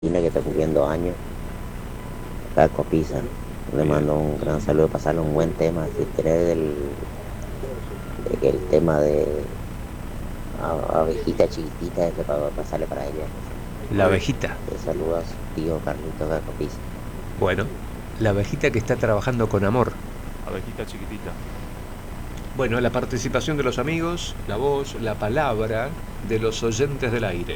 que está cumpliendo años, acá en Copiza. Le Bien. mando un gran saludo, pasarle un buen tema, si querés, de que el tema de abejita chiquitita, ese para pasarle para ella. La abejita. Te saluda a su tío Carlito acá en Copiza. Bueno, la abejita que está trabajando con amor. Abejita chiquitita. Bueno, la participación de los amigos, la voz, la palabra de los oyentes del aire.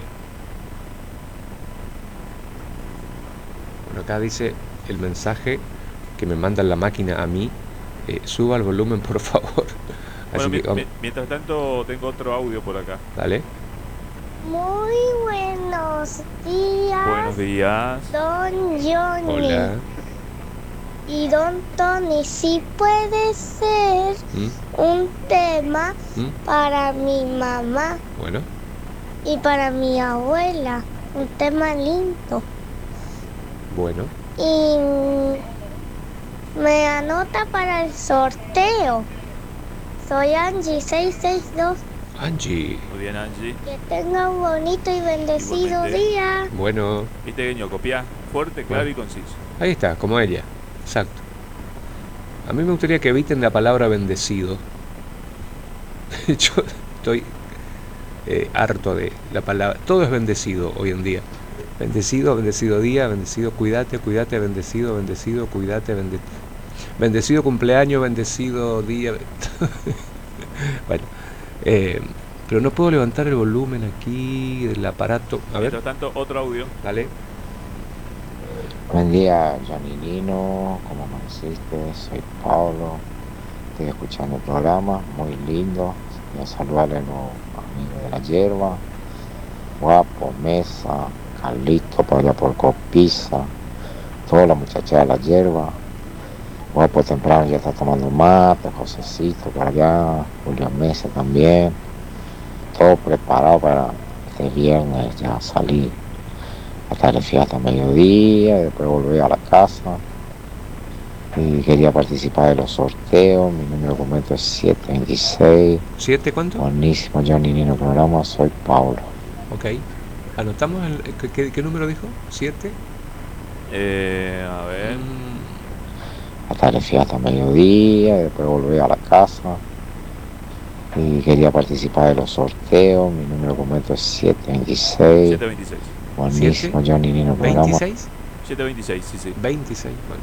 Bueno, acá dice el mensaje que me manda la máquina a mí. Suba el volumen, por favor. Bueno, Así que vamos, mientras tanto tengo otro audio por acá. dale. Muy buenos días, Buenos días. don Johnny. Hola. Y don Tony, si puede ser ¿Mm? un tema ¿Mm? para mi mamá Bueno, y para mi abuela. Un tema lindo. bueno. Y me anota para el sorteo. Soy Angie 662. Angie. Muy bien, Angie. Que tenga un bonito y bendecido Igualmente. día. Bueno, Viste, Gueño, copiá. Fuerte, claro y conciso. ahí está, como ella. Exacto. A mí me gustaría que eviten la palabra bendecido. Yo estoy harto de la palabra. Todo es bendecido hoy en día. Bendecido, bendecido día, bendecido, cuídate, cuídate, bendecido, bendecido, cuídate, bendecido cumpleaños, bendecido día. Bueno, pero no puedo levantar el volumen aquí del aparato. A ver, Mientras tanto, otro audio. dale. Buen día, Johnny Nino, ¿cómo amaneciste? Soy Pablo, estoy escuchando el programa, muy lindo. Quiero saludarle a los amigos de la hierba, Guapo, Mesa, Carlito, por allá por Copiza, toda la muchacha de la hierba. Guapo temprano ya está tomando mate, Josecito por allá, Julio Mesa también. Todo preparado para este viernes ya salir. Hasta la fiesta a mediodía, después volví a la casa y quería participar de los sorteos. Mi número de documento es 726. ¿Siete cuánto? Buenísimo, Johnny Nino programa, soy Pablo. Ok. ¿Anotamos qué número dijo? ¿7? A ver. Hasta la fiesta a mediodía, después volví a la casa y quería participar de los sorteos. Mi número de documento es 726. 726. Buenísimo, Johnny Nino programa. ¿26? 726, sí, sí. 26, bueno.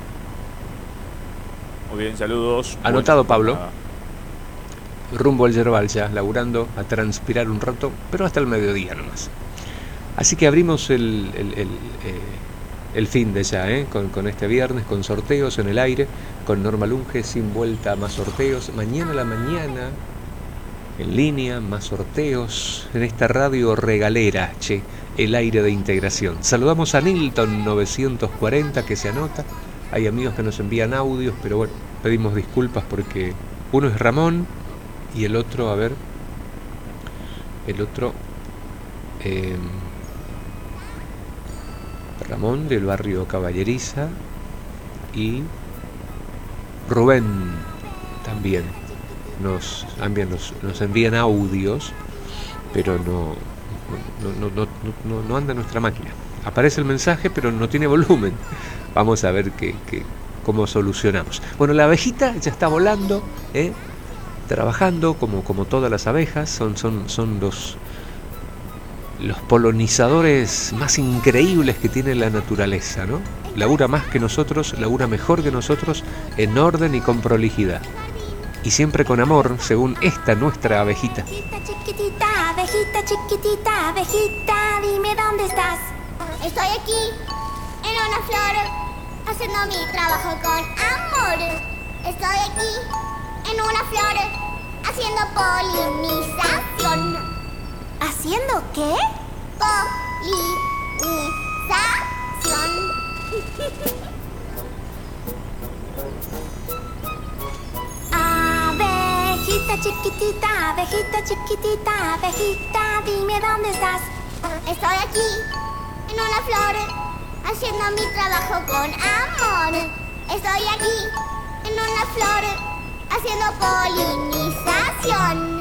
Muy bien, saludos. Anotado, Buena Pablo. jornada. Rumbo al Yerbal ya, laburando, a transpirar un rato, pero hasta el mediodía nomás. Así que abrimos el fin de ya, con este viernes, con sorteos en el aire, con Norma Lunge, sin vuelta, más sorteos. Mañana a la mañana, en línea, más sorteos, en esta radio regalera, che, el aire de integración. Saludamos a Nilton 940 que se anota. Hay amigos que nos envían audios, pero bueno, pedimos disculpas porque uno es Ramón y el otro, a ver, el otro... Ramón del barrio Caballeriza y Rubén también nos envían audios, pero no anda nuestra máquina. Aparece el mensaje, pero no tiene volumen. Vamos a ver cómo solucionamos. Bueno, la abejita ya está volando, trabajando como todas las abejas. Son los polinizadores más increíbles que tiene la naturaleza, ¿no? Labura más que nosotros, labura mejor que nosotros, en orden y con prolijidad. Y siempre con amor, según esta nuestra abejita. Abejita chiquitita, abejita, dime dónde estás. Estoy aquí, en una flor, haciendo mi trabajo con amor. Estoy aquí, en una flor, haciendo polinización. ¿Haciendo qué? Polinización. Abejita chiquitita, abejita, dime dónde estás. Estoy aquí, en una flor, haciendo mi trabajo con amor. Estoy aquí, en una flor, haciendo polinización.